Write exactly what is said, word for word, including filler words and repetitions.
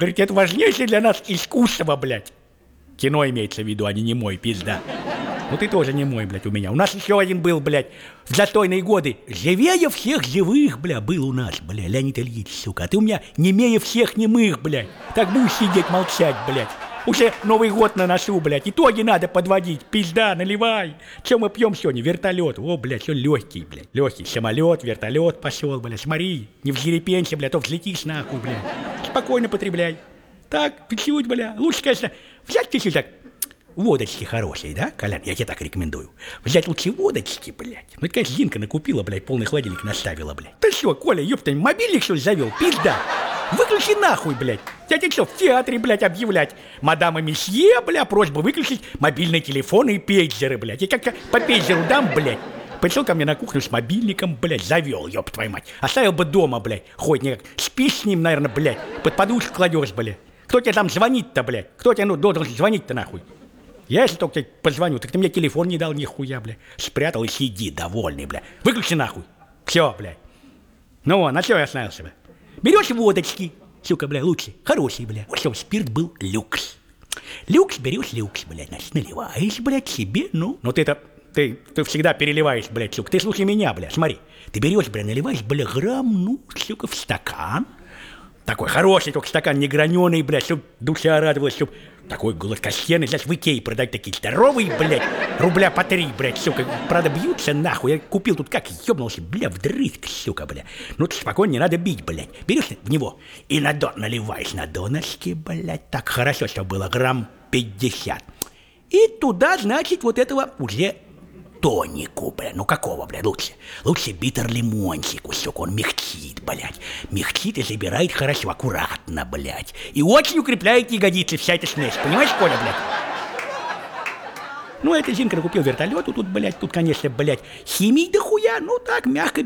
говорите, это важнейшее для нас искусство, блядь. Кино имеется в виду, а не немой, пизда. Ну ты тоже немой, блядь, у меня. У нас еще один был, блядь, в застойные годы. Живее всех живых, бля, был у нас, бля, Леонид Ильич, сука. А ты у меня немее всех немых, блядь. Так будешь сидеть, молчать, блядь. Уже Новый год на носу, блядь. Итоги надо подводить. Пизда, наливай. Чем мы пьем сегодня? Вертолет. О, блядь, все легкий, блядь. Легкий самолет, вертолет пошел, блядь. Смотри, не взъерепенься, блядь, а то взлетишь нахуй, блядь. Спокойно потребляй. Так, чуть-чуть, бля. Лучше, конечно, взять чуть-чуть так. Водочки хорошие, да, Колян? Я тебе так рекомендую. Взять лучше водочки, блядь. Ну, это, конечно, Зинка накупила, блядь, полный холодильник наставила, блядь. Ты что, Коля, ёпта, мобильник, что ли, завел? Пизда. Выключи нахуй, блядь. Я тебе что, в театре, блядь, объявлять? Мадам и месье, бля, просьба выключить мобильные телефоны и пейджеры, блядь. Я как-то по пейджеру дам, блядь. Пришел ко мне на кухню с мобильником, блядь, завел, ёб твою мать. Оставил бы дома, блядь, хоть никак. Спишь с ним, наверное, блядь, под подушку кладешь, блядь. Кто тебе там звонит-то, блядь? Кто тебе, ну, должен звонить-то, нахуй? Я, если только тебе позвоню, так ты мне телефон не дал нихуя, бля. Спрятал и сиди, довольный, бля. Выключи нахуй. Все, бля. Ну, на что я остановился, бля? Берешь водочки, сука, бля, лучше. Хороший, бля. Вот чтобы спирт был люкс. Люкс берешь люкс, бля, значит, наливаешь, блядь, себе, ну. Ну ты-то, ты, ты всегда переливаешь, блядь, сука. Ты слушай меня, бля, смотри. Ты берешь, бля, наливаешь, бля, грамм, ну, сука, в стакан. Такой хороший только стакан, не граненый, блядь, чтоб душа радовалась, чтоб такой гладкостенный, знаешь, в Икее продать такие здоровые, блядь, рубля по три, блядь, сука, правда, бьются нахуй, я купил тут как, ёбнулся, бля, вдрызг, сука, бля, ну ты спокойно, не надо бить, блядь, берешь в него и на дон наливаешь на донышке, блядь, так хорошо, чтобы было грамм пятьдесят, и туда, значит, вот этого уже тонику, бля, ну какого, бля, лучше? Лучше битер-лимончик, сука, он мягчит, блядь. Мягчит и забирает хорошо, аккуратно, блядь. И очень укрепляет ягодицы вся эта смесь, понимаешь, Коля, блядь? Ну, это Зинка купил вертолет, тут, блядь, тут, конечно, блядь, химии дохуя, ну так, мягко